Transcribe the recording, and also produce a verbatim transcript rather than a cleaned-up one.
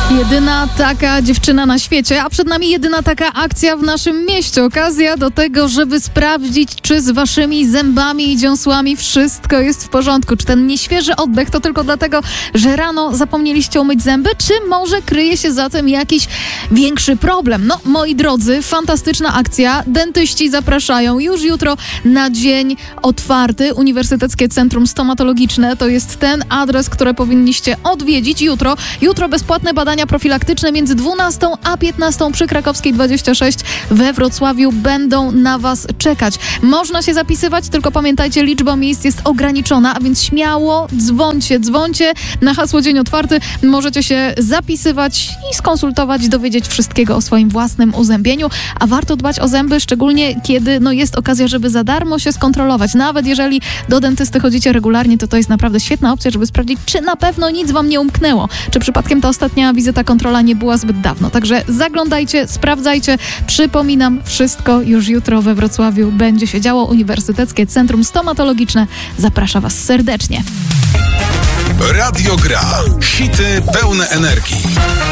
Jedyna taka dziewczyna na świecie, a przed nami jedyna taka akcja w naszym mieście. Okazja do tego, żeby sprawdzić, czy z waszymi zębami i dziąsłami wszystko jest w porządku. Czy ten nieświeży oddech to tylko dlatego, że rano zapomnieliście umyć zęby, czy może kryje się za tym jakiś większy problem? No, moi drodzy, fantastyczna akcja. Dentyści zapraszają już jutro na dzień otwarty. Uniwersyteckie Centrum Stomatologiczne to jest ten adres, który powinniście odwiedzić jutro. Jutro bezpłatne badania profilaktyczne między dwunastą a piętnastą przy Krakowskiej dwadzieścia sześć we Wrocławiu będą na was czekać. Można się zapisywać, tylko pamiętajcie, liczba miejsc jest ograniczona, a więc śmiało dzwońcie, dzwońcie na hasło Dzień Otwarty. Możecie się zapisywać i skonsultować, dowiedzieć wszystkiego o swoim własnym uzębieniu, a warto dbać o zęby, szczególnie kiedy no, jest okazja, żeby za darmo się skontrolować. Nawet jeżeli do dentysty chodzicie regularnie, to to jest naprawdę świetna opcja, żeby sprawdzić, czy na pewno nic wam nie umknęło, czy przypadkiem ta ostatnia wizyta, kontrola nie była zbyt dawno. Także zaglądajcie, sprawdzajcie. Przypominam, wszystko już jutro we Wrocławiu będzie się działo. Uniwersyteckie Centrum Stomatologiczne zaprasza was serdecznie. Radio Gra. Hity pełne energii.